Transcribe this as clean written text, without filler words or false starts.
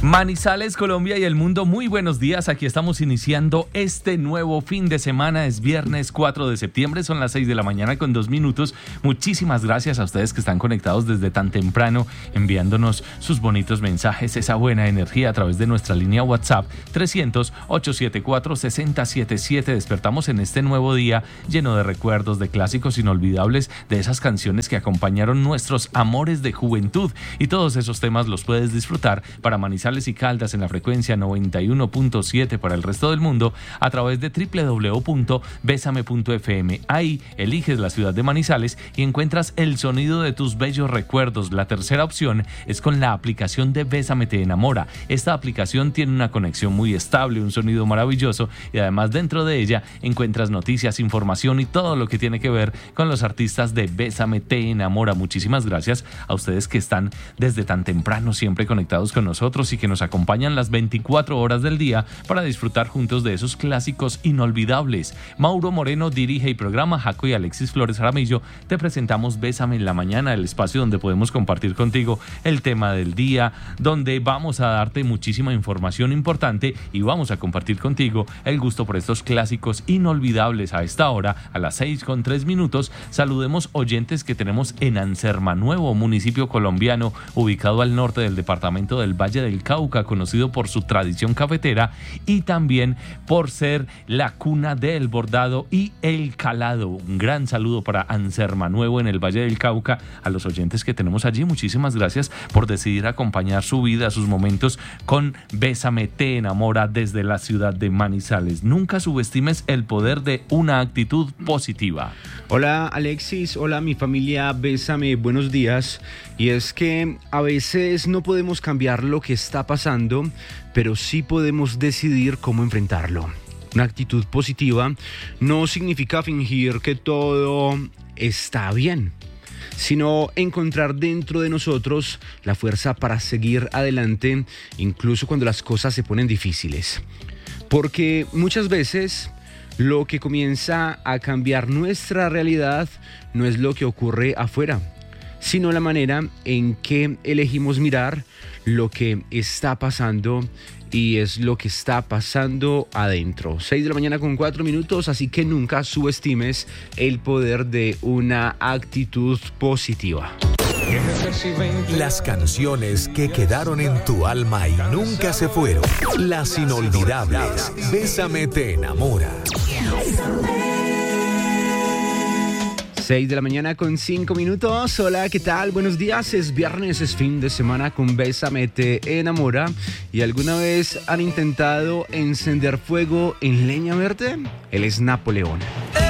Manizales, Colombia y el mundo, muy buenos días. Aquí estamos iniciando este nuevo fin de semana. Es viernes 4 de septiembre, son las 6 de la mañana con 2 minutos. Muchísimas gracias a ustedes que están conectados desde tan temprano, enviándonos sus bonitos mensajes, esa buena energía a través de nuestra línea WhatsApp 300-874-6077. Despertamos en este nuevo día lleno de recuerdos, de clásicos inolvidables, de esas canciones que acompañaron nuestros amores de juventud. Y todos esos temas los puedes disfrutar para Manizales y Caldas en la frecuencia 91.7 para el resto del mundo a través de www.besame.fm. Ahí eliges la ciudad de Manizales y encuentras el sonido de tus bellos recuerdos. La tercera opción es con la aplicación de Bésame Te Enamora. Esta aplicación tiene una conexión muy estable, un sonido maravilloso y además dentro de ella encuentras noticias, información y todo lo que tiene que ver con los artistas de Bésame Te Enamora. Muchísimas gracias a ustedes que están desde tan temprano siempre conectados con nosotros y que nos acompañan las 24 horas del día para disfrutar juntos de esos clásicos inolvidables. Mauro Moreno dirige y programa, Jaco y Alexis Flores Jaramillo te presentamos Bésame en la Mañana, el espacio donde podemos compartir contigo el tema del día, donde vamos a darte muchísima información importante y vamos a compartir contigo el gusto por estos clásicos inolvidables. A esta hora, a las 6:03, saludemos oyentes que tenemos en Anserma Nuevo, municipio colombiano ubicado al norte del departamento del Valle del Cauca, conocido por su tradición cafetera y también por ser la cuna del bordado y el calado. Un gran saludo para Anserma Nuevo en el Valle del Cauca, a los oyentes que tenemos allí. Muchísimas gracias por decidir acompañar su vida, sus momentos con Bésame Te Enamora desde la ciudad de Manizales. Nunca subestimes el poder de una actitud positiva. Hola Alexis, hola mi familia Bésame, buenos días. Y es que a veces no podemos cambiar lo que está pasando, pero sí podemos decidir cómo enfrentarlo. Una actitud positiva no significa fingir que todo está bien, sino encontrar dentro de nosotros la fuerza para seguir adelante, incluso cuando las cosas se ponen difíciles. Porque muchas veces lo que comienza a cambiar nuestra realidad no es lo que ocurre afuera, sino la manera en que elegimos mirar lo que está pasando, y es lo que está pasando adentro. 6 de la mañana con 4 minutos, así que nunca subestimes el poder de una actitud positiva. Las canciones que quedaron en tu alma y nunca se fueron. Las inolvidables. Bésame Te Enamora. 6 de la mañana con 5 minutos. Hola, ¿qué tal? Buenos días. Es viernes, es fin de semana con Bésame Te Enamora. ¿Y alguna vez han intentado encender fuego en leña verde? Él es Napoleón.